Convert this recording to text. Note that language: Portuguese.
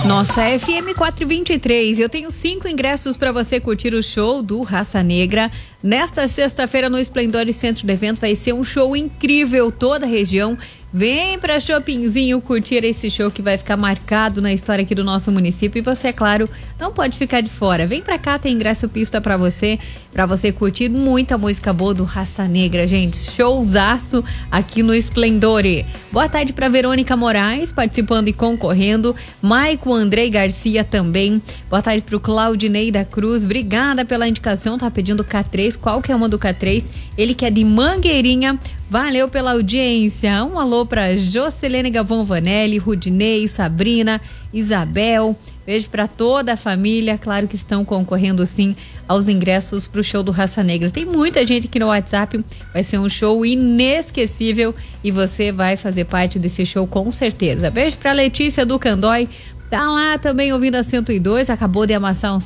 Nossa, FM 423, eu tenho 5 ingressos para você curtir o show do Raça Negra. Nesta sexta-feira no Esplendor Centro de Eventos vai ser um show incrível, toda a região. Vem pra Shoppingzinho curtir esse show que vai ficar marcado na história aqui do nosso município. E você, é claro, não pode ficar de fora. Vem pra cá, tem ingresso pista pra você curtir muita música boa do Raça Negra, gente. Showzaço aqui no Esplendore. Boa tarde pra Verônica Moraes, participando e concorrendo. Maico Andrei Garcia também. Boa tarde pro Claudinei da Cruz. Obrigada pela indicação, tá pedindo K3. Qual que é uma do K3? Ele que é de Mangueirinha. Valeu pela audiência. Um alô para Jocelene Gavão Vanelli, Rudinei, Sabrina, Isabel. Beijo para toda a família. Claro que estão concorrendo sim aos ingressos para o show do Raça Negra. Tem muita gente aqui no WhatsApp. Vai ser um show inesquecível e você vai fazer parte desse show com certeza. Beijo para Letícia do Candói. Tá lá também ouvindo a 102. Acabou de amassar uns